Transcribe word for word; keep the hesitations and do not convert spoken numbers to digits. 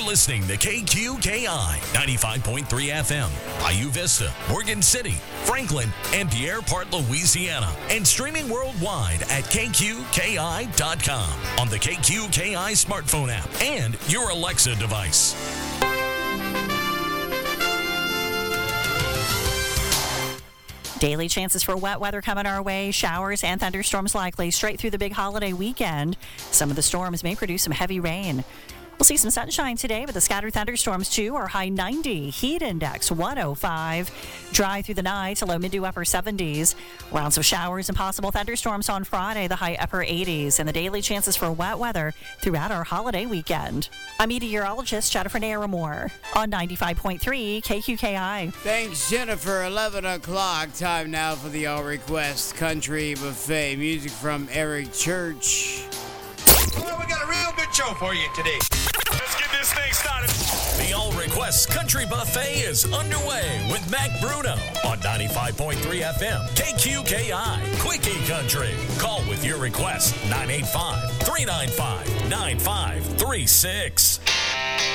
listening to K Q K I ninety-five point three F M, Bayou Vista, Morgan City, Franklin, and Pierre Part, Louisiana, and streaming worldwide at K Q K I dot com on the K Q K I smartphone app and your Alexa device. Daily chances for wet weather coming our way. Showers and thunderstorms likely straight through the big holiday weekend. Some of the storms may produce some heavy rain. We'll see some sunshine today, but the scattered thunderstorms too are high ninety. Heat index one oh five. Dry through the night, low mid to upper seventies. Rounds of showers and possible thunderstorms on Friday, the high upper eighties. And the daily chances for wet weather throughout our holiday weekend. I'm meteorologist Jennifer Naramore on ninety-five point three K Q K I. Thanks, Jennifer. eleven o'clock. Time now for the All Request Country Buffet. Music from Eric Church. Well, we got a real good show for you today. Let's get this thing started. The All Requests Country Buffet is underway with Mac Bruno on ninety-five point three F M, K Q K I, Quickie Country. Call with your request, nine eight five, three nine five, nine five three six.